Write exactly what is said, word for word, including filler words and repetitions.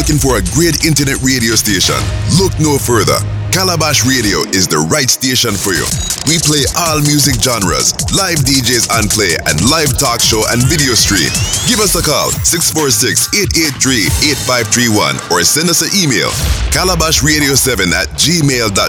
looking for a great internet radio station? Look no further. Calabash Radio is the right station for you. We play all music genres, live D Js on play, and live talk show and video stream. Give us a call, six four six, eight eight three, eight five three one, or send us an email, calabash radio seven at gmail dot